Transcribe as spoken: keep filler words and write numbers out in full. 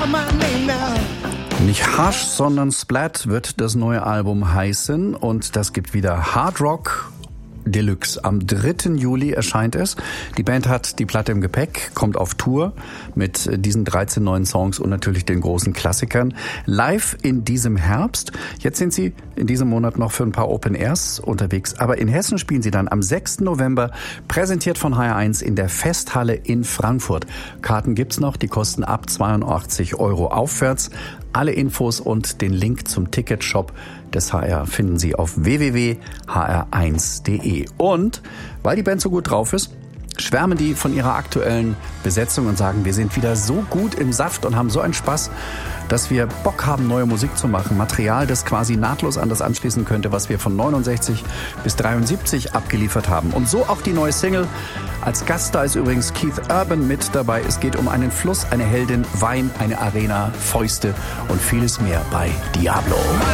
Nicht Hush, sondern Splat wird das neue Album heißen und das gibt wieder Hard Rock Deluxe. Am dritten Juli erscheint es. Die Band hat die Platte im Gepäck, kommt auf Tour mit diesen dreizehn neuen Songs und natürlich den großen Klassikern. Live in diesem Herbst. Jetzt sind sie in diesem Monat noch für ein paar Open Airs unterwegs. Aber in Hessen spielen sie dann am sechsten November, präsentiert von H R eins in der Festhalle in Frankfurt. Karten gibt's noch, die kosten ab zweiundachtzig Euro aufwärts. Alle Infos und den Link zum Ticketshop des H R finden Sie auf w w w punkt h r eins punkt d e. Und weil die Band so gut drauf ist, schwärmen die von ihrer aktuellen Besetzung und sagen, wir sind wieder so gut im Saft und haben so einen Spaß, dass wir Bock haben, neue Musik zu machen. Material, das quasi nahtlos an das anschließen könnte, was wir von neunundsechzig bis dreiundsiebzig abgeliefert haben. Und so auch die neue Single. Als Gaststar ist übrigens Keith Urban mit dabei. Es geht um einen Fluss, eine Heldin, Wein, eine Arena, Fäuste und vieles mehr bei Diablo.